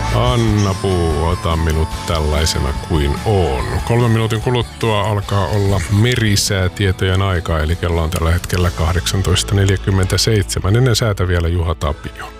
Anna Puu, ota minut tällaisena kuin on. 3 minuutin kuluttua alkaa olla merisäätietojen aika, eli kello on tällä hetkellä 18.47. Ennen säätä vielä Juha Tapio.